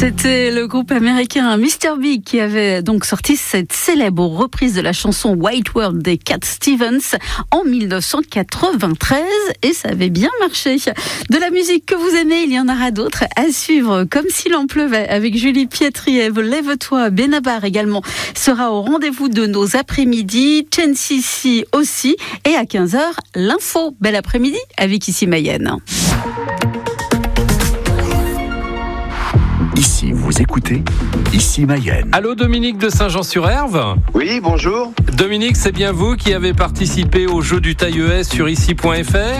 C'était le groupe américain Mr. Big qui avait donc sorti cette célèbre reprise de la chanson White World des Cat Stevens en 1993 et ça avait bien marché. De la musique que vous aimez, il y en aura d'autres à suivre, comme s'il en pleuvait avec Julie Pietriev. Lève-toi, Benabar également sera au rendez-vous de nos après-midi, Chen Sisi aussi, et à 15h, l'info. Bel après-midi avec Ici Mayenne. Ici, vous écoutez Ici Mayenne. Allô Dominique de Saint-Jean-sur-Herve. Oui, bonjour. Dominique, c'est bien vous qui avez participé au jeu du Taille ES sur ici.fr.